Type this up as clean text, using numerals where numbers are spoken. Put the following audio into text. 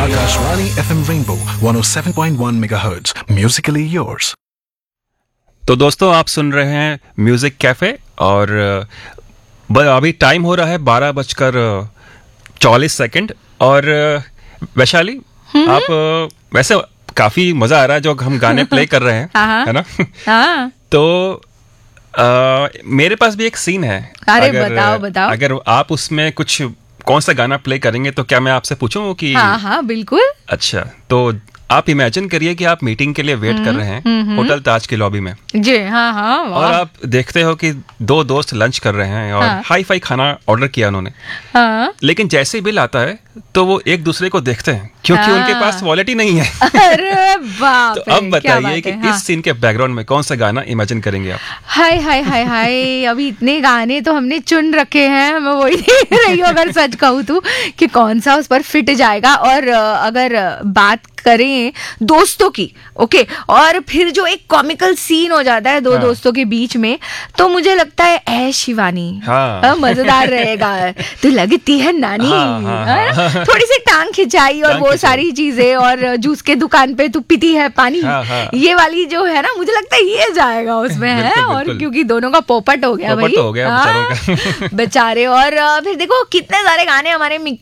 Akashvani FM Rainbow 107.1 MHz. Musically yours. तो दोस्तों आप सुन रहे हैं म्यूजिक कैफे और अभी टाइम हो रहा है 12:44 और वैशाली आप वैसे काफी मजा आ रहा है जो हम गाने प्ले कर रहे हैं है ना। तो मेरे पास भी एक सीन है। अरे बताओ अगर आप उसमें कुछ कौन सा गाना प्ले करेंगे तो क्या मैं आपसे पूछूं कि हाँ बिल्कुल। अच्छा तो आप इमेजिन करिए कि आप मीटिंग के लिए वेट कर रहे हैं होटल ताज के लॉबी में जी। हाँ और आप देखते हो कि दो दोस्त लंच कर रहे हैं और हाई फाई खाना ऑर्डर किया उन्होंने। लेकिन जैसे ही बिल आता है तो वो एक दूसरे को देखते हैं क्योंकि उनके पास वॉलेट ही नहीं है। अरे बाप तो अब बताइए कि इस सीन के बैकग्राउंड में कौन सा गाना इमेजिन करेंगे आप? हाय हाय हाय हाय, अभी इतने गाने तो हमने चुन रखे हैं, मैं वही देख रही हूँ अगर सच कहूँ तो कि कौन सा उस पर फिट जाएगा। और अगर बात करें दोस्तों की, ओके, और फिर जो एक कॉमिकल सीन हो जाता है दो दोस्तों के बीच में, तो मुझे लगता है ऐ शिवानी मजेदार रहेगा। तो लगती है नानी, थोड़ी सी टांग खिंचाई और वो सारी चीजें, और जूस के दुकान पे तू पीती है पानी, ये वाली जो है ना, मुझे लगता है ये जाएगा उसमें है। और क्योंकि दोनों का पोपट हो गया भाई, हो गया बेचारे। और फिर देखो कितने सारे गाने हमारे